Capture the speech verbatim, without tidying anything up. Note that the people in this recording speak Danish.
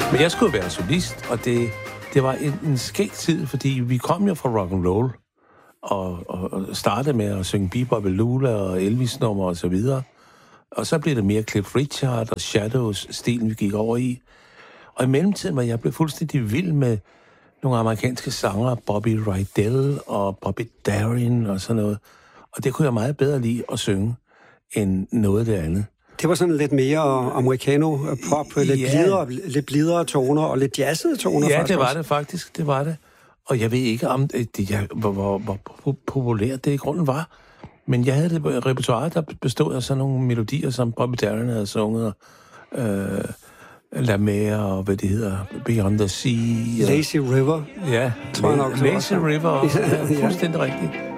Men jeg skulle være solist, og det, det var en, en skæg tid, fordi vi kom jo fra rock and roll og, og, og startede med at synge Bebop Lula og Elvis-nummer og så videre. Og så blev det mere Cliff Richard og Shadows-stilen, vi gik over i. Og i mellemtiden var jeg blevet fuldstændig vild med nogle amerikanske sanger, Bobby Rydell og Bobby Darin og sådan noget. Og det kunne jeg meget bedre lide at synge, end noget af det andet. Det var sådan lidt mere americano-pop, lidt, ja. blidere, lidt blidere toner og lidt jazzede toner. Ja, faktisk det var også. det faktisk, det var det. Og jeg ved ikke, om det, jeg, hvor, hvor, hvor populært det i grunden var. Men jeg havde det repertoire, der bestod af sådan nogle melodier, som Bobby Darin havde sunget. Øh, La Mer og hvad det hedder, Beyond the Sea. Og, Lazy River. ja, tror jeg nok. Lazy River også. Ja, fuldstændig rigtigt.